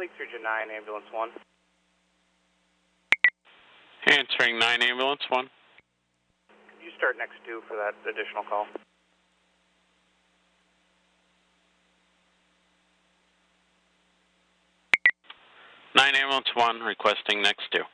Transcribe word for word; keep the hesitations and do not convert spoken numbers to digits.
Lake Surgeon nine, Ambulance one. Answering nine, Ambulance one. Could you start next due for that additional call? nine, Ambulance one, requesting next due.